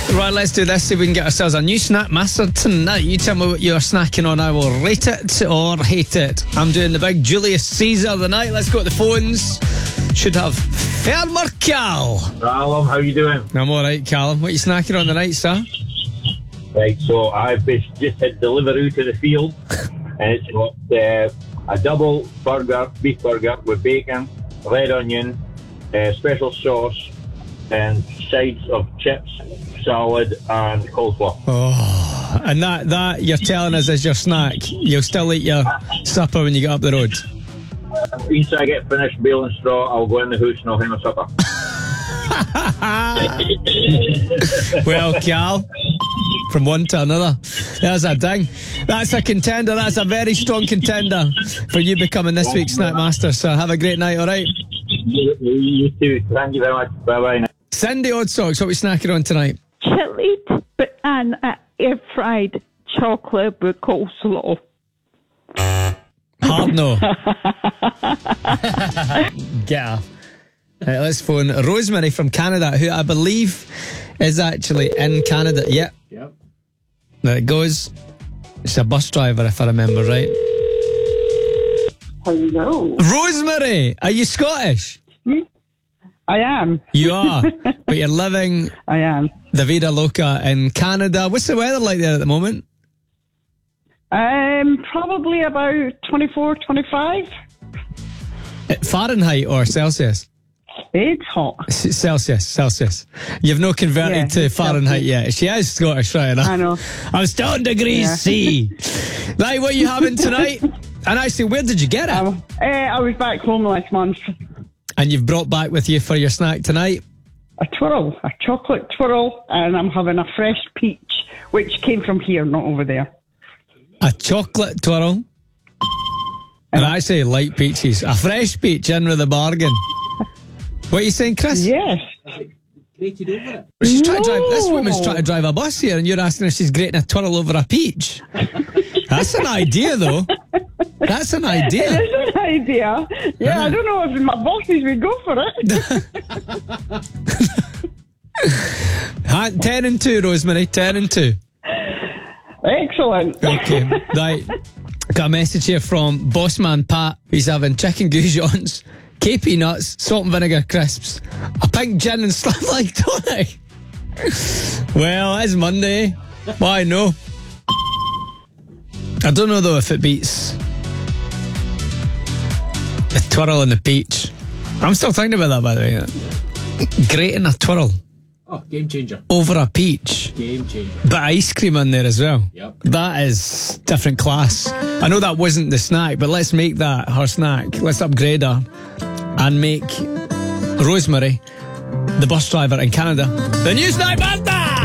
Right, let's do this. See if we can get ourselves a new snack master tonight. You tell me what you're snacking on. I will rate it or hate it. I'm doing the big Julius Caesar of the night. Let's go to the phones. Should have Farmer Cal. Callum, how you doing? I'm all right, Callum. What are you snacking on tonight, sir? Right, so I've just had delivery to the field, and it's got a double burger, beef burger with bacon, red onion, special sauce, and sides of chips, salad, and coleslaw. Oh, and that you're telling us is your snack. You'll still eat your supper when you get up the road. Once I get finished baling straw, I'll go in the house and I'll have my supper. Well, Cal, from one to another. There's a ding. That's a contender. That's a very strong contender for you becoming this week's Snack Master. So have a great night, all right? You too. Thank you very much. Bye-bye. Cindy Odd Socks, what are we snacking on tonight? Chilled and air-fried chocolate with coleslaw. Hard no. Get off. Right, let's phone Rosemary from Canada, who I believe is actually in Canada. Yep. There it goes. She's a bus driver, if I remember right. Hello. Rosemary, are you Scottish? I am. You are, but you're living I am. the Vida Loca in Canada. What's the weather like there at the moment? Probably about 24, 25. Fahrenheit or Celsius? It's hot. Celsius. You've no converted to Fahrenheit yet. She is Scottish, right enough. I know. I'm still in degrees C. Right, what are you having tonight? And actually, where did you get it? I was back home last month. And you've brought back with you for your snack tonight? A chocolate twirl, and I'm having a fresh peach, which came from here, not over there. A chocolate twirl? And I say light peaches. A fresh peach in with a bargain. What are you saying, Chris? Yes. She's trying to drive, this woman's trying to drive a bus here, and you're asking if she's grating a twirl over a peach. That's an idea, though. That's an idea. It is an idea. Yeah, I don't know if my bosses would go for it. 10 and 2, Rosemary. 10 and 2. Excellent. Okay, right. Got a message here from Bossman Pat. He's having chicken goujons, KP nuts, salt and vinegar crisps, a pink gin and slimline tonic. Well, it's Monday. Why no? I don't know though if it beats the twirl and the peach. I'm still thinking about that, by the way. Grating a twirl. Oh, game changer. Over a peach. Game changer. But ice cream in there as well. Yep. That is different class. I know that wasn't the snack, but let's make that her snack. Let's upgrade her and make Rosemary, the bus driver in Canada, the new snack master!